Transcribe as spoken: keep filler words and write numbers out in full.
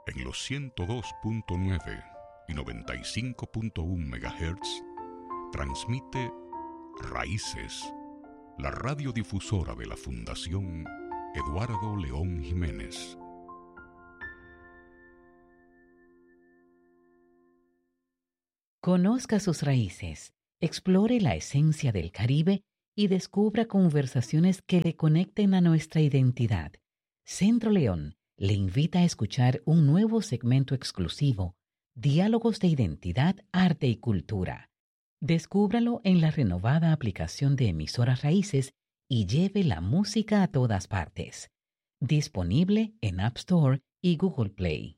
En los ciento dos punto nueve y noventa y cinco punto uno megahertz transmite Raíces, la radiodifusora de la Fundación Eduardo León Jiménez. Conozca sus raíces, explore la esencia del Caribe y descubra conversaciones que le conecten a nuestra identidad. Centro León le invita a escuchar un nuevo segmento exclusivo, Diálogos de Identidad, Arte y Cultura. Descúbralo en la renovada aplicación de Emisoras Raíces y lleve la música a todas partes. Disponible en App Store y Google Play.